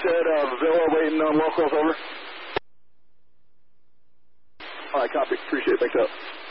Ted, Villa waiting on locals, over. All right, copy. Appreciate it. Thanks, out.